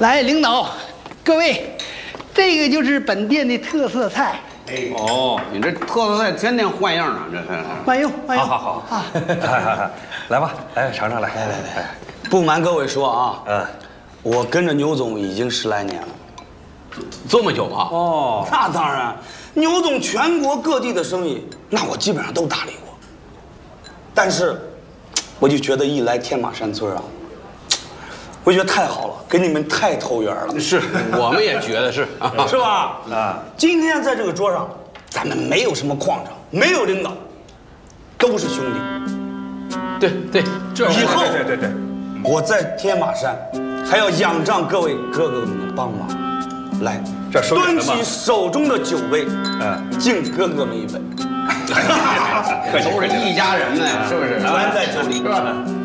来，领导，各位，这个就是本店的特色菜。 哦，你这特色菜天天换样啊，这是。 换用，换用。 好啊，来吧，来尝尝来。来， 不瞒各位说啊，我跟着牛总已经10来年了。 这么久啊？ 哦，那当然，牛总全国各地的生意，那我基本上都打理过。但是，我就觉得一来天马山村啊，我觉得太好了，跟你们太投缘了。 是，我们也觉得是， 是吧？啊，今天在这个桌上，咱们没有什么矿长，没有领导，都是兄弟。 对，这以后对， 我在天马山还要仰仗各位哥哥们的帮忙。来， 这端起手中的酒杯，敬哥哥们一杯。 都是一家人呢，是不是？ 全在酒里。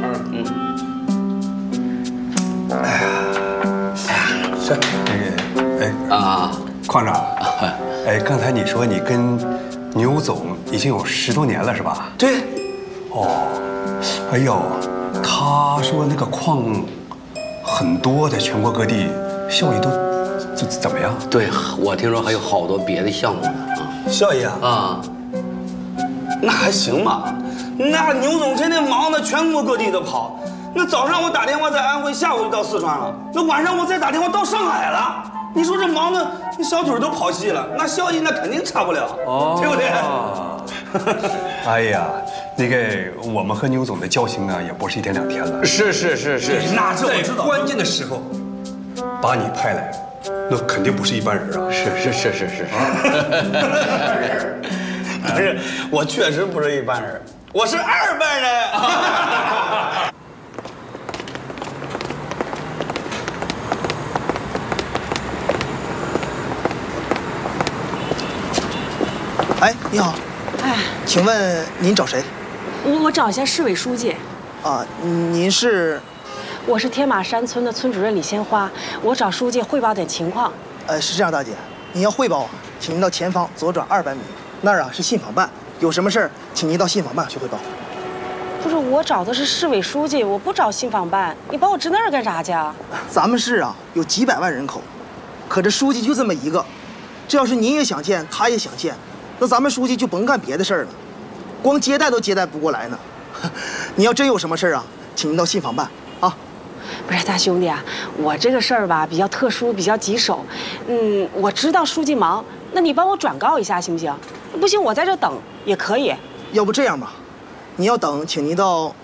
是那个，矿长，刚才你说你跟牛总已经有10多年了，是吧？ 对。 哦，哎呦，他说那个矿很多，在全国各地效益都怎么样？ 对，我听说还有好多别的项目呢效益啊，那还行吧。那牛总天天忙的全国各地都跑，那早上我打电话在安徽，下午就到四川了，那晚上我再打电话到上海了。你说这忙的，那小腿都跑细了，那效益那肯定差不了，对不对？ 哎呀，那个我们和牛总的交情啊，也不是1天2天了。 是， 那这我知道。 关键的时候把你派来，那肯定不是一般人啊。 是。 不是，我确实不是一般人，我是2班人。 哎，你好。哎，请问您找谁？ 我找一下市委书记。 啊，您是？ 我是天马山村的村主任李鲜花，我找书记汇报点情况。 是这样，大姐，您要汇报啊，请您到前方左转200米，那儿啊是信访办，有什么事儿，请您到信访办去汇报。 不是，我找的是市委书记，我不找信访办，你把我支那儿干啥去啊？ 咱们市啊有几百万人口，可这书记就这么一个，这要是您也想见，他也想见，那咱们书记就甭干别的事儿了，光接待都接待不过来呢。你要真有什么事儿啊，请您到信访办啊。 不是大兄弟啊，我这个事儿吧比较特殊，比较棘手。我知道书记忙，那你帮我转告一下行不行？不行，我在这等也可以。 要不这样吧，你要等，请您到